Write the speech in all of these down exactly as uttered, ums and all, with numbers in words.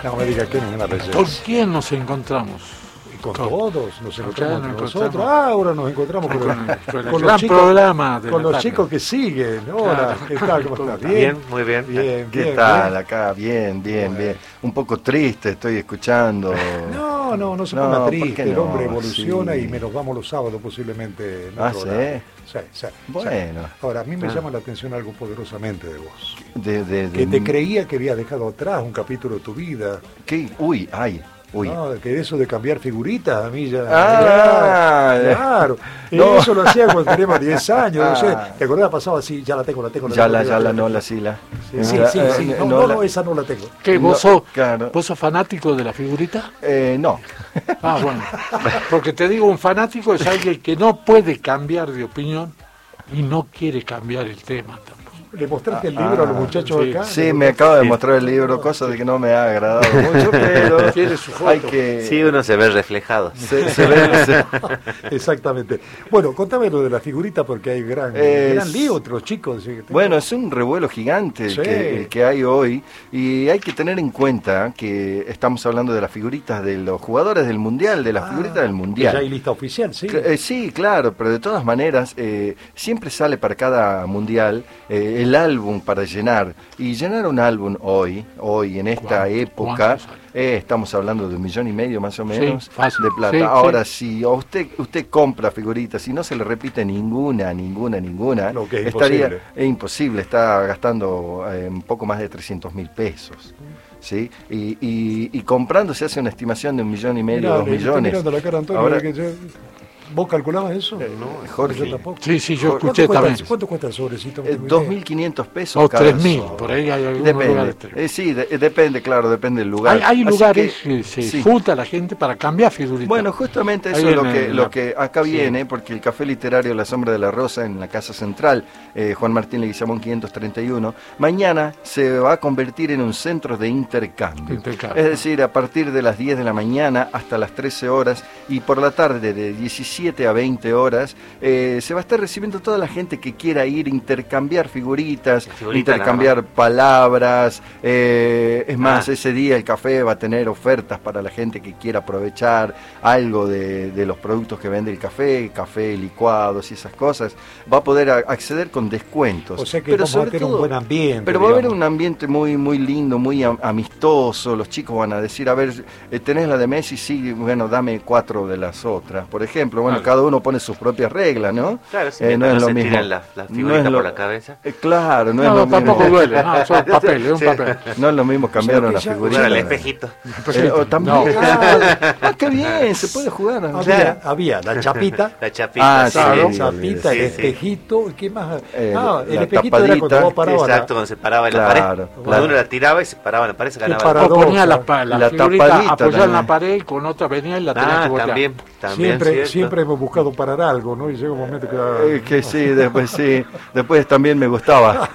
No me diga que no es una belleza. ¿Con quién nos encontramos? Con, con todos, nos encontramos nos con nosotros. Ah, ahora nos encontramos con, con, el, con, el con gran los chicos, programa de con los tarde. chicos que siguen. Hola, ¿qué tal? ¿Cómo estás? Bien, bien, muy bien. Bien, ¿Qué bien, tal bien. acá? Bien, bien, bien. Un poco triste estoy escuchando. No, no, no se No, ponga ¿por triste. qué El no? hombre evoluciona Sí. y menos vamos los sábados posiblemente. En Ah, otro ¿sí? lado. Sí, sí, Bueno. sí. Ahora, a mí me Ah. llama la atención algo poderosamente de vos. De, de, de- Que te creía que habías dejado atrás un capítulo de tu vida. ¿Qué? Uy, ay, uy. No, que eso de cambiar figuritas, a mí ya... Ah, claro. Y no. eso lo hacía cuando teníamos diez años, no sé. Ah. ¿Te acordás? Pasaba así, ya la tengo, la tengo. La Ya tengo, la, la ya tengo, la, la no, tengo. la sí, la. Sí, sí, sí, sí. Eh, No, no no, la- no, esa no la tengo. ¿Qué, No, vos, sos, claro. ¿Vos sos fanático de la figurita? Eh, no. Ah, bueno. Porque te digo, un fanático es alguien que no puede cambiar de opinión y no quiere cambiar el tema tampoco. ¿Le mostraste el libro a los muchachos sí. acá? Sí, me acaba de mostrar el libro, cosa de que no me ha agradado mucho, pero Tiene su foto. hay que... Sí, uno se ve reflejado. Se, se ve, se- Exactamente. Bueno, contame lo de la figurita porque hay gran, Es- gran lío entre los chicos. ¿Sí? Bueno, es un revuelo gigante el, Sí. que, el que hay hoy y hay que tener en cuenta que estamos hablando de las figuritas de los jugadores del Mundial, de las Ah, figuritas del que Mundial. Ya hay lista oficial, sí. Cl- eh, sí, claro, pero de todas maneras eh, siempre sale para cada mundial eh, el álbum para llenar y llenar un álbum hoy, hoy en esta ¿Cuánto- época, cuánto sale? eh, estamos hablando de un millón y medio más o Sí, menos fácil. de plata. Sí, Ahora si usted usted compra figuritas y no se le repite ninguna, ninguna, ninguna, Lo que es estaría imposible. es imposible, está gastando eh, un poco más de trescientos mil pesos. ¿Sí? Y, y, y comprando se hace una estimación de un millón y medio, Mirá, dos le estoy millones. mirando la cara a Antonio, Ahora- que yo- ¿Vos calculabas eso? no, Jorge. Yo tampoco. Sí, sí, yo ¿Cuánto escuché cuesta, también. ¿Cuánto cuesta el sobrecito? No Eh, tengo dos idea. mil quinientos pesos O cada tres mil, sobre. por ahí hay algunos Depende. lugares. tres mil. Eh, sí, de- depende, claro, depende del lugar. Hay, hay Así lugares que, que, se sí. junta la gente para cambiar figuritas. Bueno, justamente Ahí eso es lo en que, el- lo que acá sí. viene, porque el Café Literario La Sombra de la Rosa en la Casa Central, eh, Juan Martín Leguizamón quinientos treinta y uno, mañana se va a convertir en un centro de intercambio. Intercambio. Es decir, a partir de las diez de la mañana hasta las trece horas y por la tarde de diecisiete a veinte horas, eh, se va a estar recibiendo toda la gente que quiera ir, intercambiar figuritas, Figurita, intercambiar palabras. eh, es más, Ah. ese día el café va a tener ofertas para la gente que quiera aprovechar algo de, de los productos que vende el café, café, licuados y esas cosas. Va a poder a- acceder con descuentos. O sea que Pero vamos a sobre tener un todo- buen ambiente. pero va a haber digamos. un ambiente muy muy lindo, muy am- amistoso. Los chicos van a decir, a ver, eh, tenés la de Messi, sí, bueno, dame cuatro de las otras. Por ejemplo, bueno, Claro. cada uno pone sus propias reglas, ¿no? Claro, sí, Eh, no mientras es no lo se mismo. tiran la- las No figuritas es lo- por la cabeza. Eh, claro, no, no, es lo tampoco mismo. duele, no, son papel, es un Sí. papel. No es lo mismo cambiar O sea, una que ya- figurita. Jugar al espejito. Eh, o también, No. ah, ah, qué bien, se puede jugar. Había, Claro. había la chapita. La chapita. Ah, sí, Claro, sí, chapita, sí, el sí. espejito, ¿qué más? Eh, ah, el la espejito era cuando tapadita. vos parabas. la- Exacto, cuando se paraba en la Claro, pared. claro. Cuando uno la tiraba y se paraba en la pared, se ganaba para- la O Paradoja. ponía la, pa- la, La figurita tapadita apoyada en la también. pared y con otra venía y la tenía que Ah, voltear. también, también. Siempre, cierto. siempre hemos buscado parar algo, ¿no? Y llega un momento que... ah, Eh, que sí, después sí, después también me gustaba.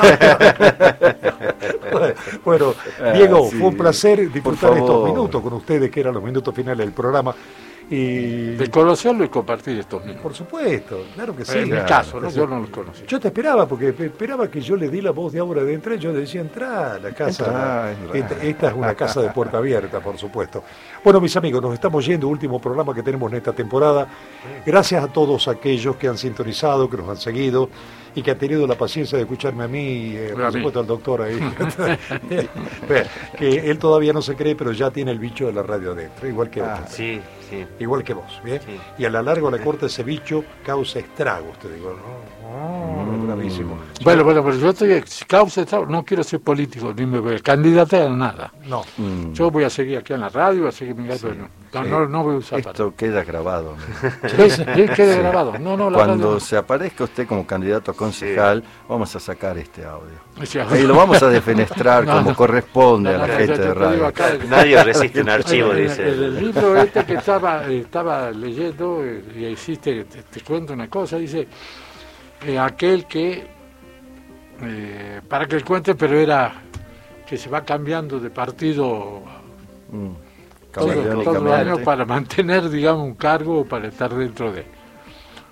Bueno, Ah, Diego, sí. fue un placer disfrutar Por estos favor. minutos con ustedes, que eran los minutos finales del programa. Y De conocerlo y compartir estos minutos. por supuesto, claro que sí. en mi claro. caso, ¿no? Yo no los conocí. Yo te esperaba, porque esperaba que yo le di la voz de Aura de entrar, yo le decía, entra a la casa. Entrá, entrá. Esta, esta es una casa de puerta abierta, por supuesto. Bueno, mis amigos, nos estamos yendo, último programa que tenemos en esta temporada. Gracias a todos aquellos que han sintonizado, que nos han seguido y que han tenido la paciencia de escucharme a mí, eh, A por mí. supuesto al doctor ahí. Bueno, que él todavía no se cree, pero ya tiene el bicho de la radio adentro, igual que Ah, vos. Sí, sí. Igual que vos, ¿bien? Sí. Y a la larga o a la corta ese bicho causa estragos, te digo, ¿no? Oh, es bravísimo. Bueno, bueno, pero yo estoy, si causa esto, no quiero ser político, ni me voy a candidatear a nada. No. Mm, Yo voy a seguir aquí en la radio, voy a seguir mi gato, no, no, sí. no, no voy a usar para. Esto queda grabado. ¿no? Sí, sí, quede grabado. No, no, la Cuando radio se aparezca usted como candidato a concejal, vamos a sacar este audio. no. O sea, Y lo vamos a defenestrar No, como no. corresponde No, a la no, gente yo te de digo radio. acá, Nadie resiste un archivo, el, dice. el, el libro este que estaba, estaba leyendo, eh, y existe, te, te cuento una cosa, dice, eh, aquel que, eh, para que cuente, pero era que se va cambiando de partido Mm, todo- todos los camaleónicamente. años para mantener, digamos, un cargo o para estar dentro de... Eh,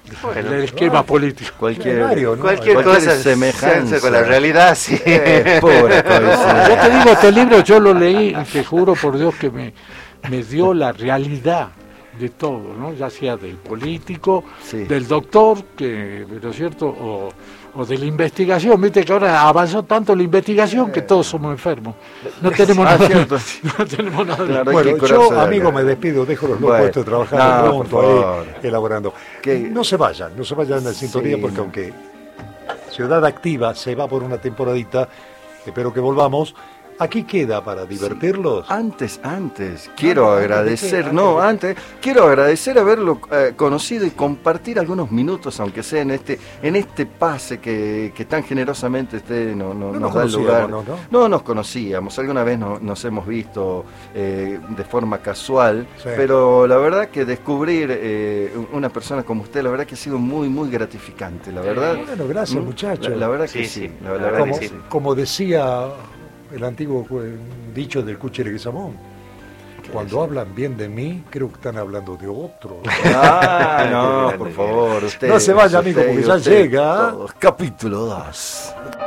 Bueno, el esquema político. Cualquier, Mario, ¿no? cualquier, Cualquier cosa semejanza. se- con la realidad, sí. Eh, pura coincidencia. Yo te digo, este libro yo lo leí y te juro por Dios que me, me dio la realidad de todo, ¿no? Ya sea del político, Sí. del doctor, que, ¿no es cierto? O, o de la investigación, viste que ahora avanzó tanto la investigación que todos somos enfermos. No tenemos Ah, nada. cierto. No tenemos nada. Claro. hay Bueno, que curarse yo, de amigo, la- me despido, dejo los Bueno, locos puestos trabajando no, pronto por favor. ahí, elaborando. Que- No se vayan, no se vayan en sintonía Sí, porque no. aunque Ciudad Activa se va por una temporadita, espero que volvamos. Aquí queda para divertirlos. Antes, antes, quiero antes de agradecer, qué, no, antes antes, quiero agradecer haberlo eh, conocido y compartir algunos minutos, aunque sea en este, en este pase que, que tan generosamente usted no, no- No nos nos da el lugar. conocíamos, ¿no? No nos conocíamos, alguna vez no- nos hemos visto eh, de forma casual, Sí. pero la verdad que descubrir eh, una persona como usted, la verdad que ha sido muy, muy gratificante, la verdad. Bueno, gracias, ¿Mm? muchachos. La, la verdad Sí, que sí, sí, la, la la verdad como, que sí. como decía el antiguo eh, dicho del Cuchireguizamón, cuando hablan bien de mí, creo que están hablando de otro. Ah, no, por favor, usted. No se vaya, amigo, usted porque y ya usted llega. todos. Capítulo dos.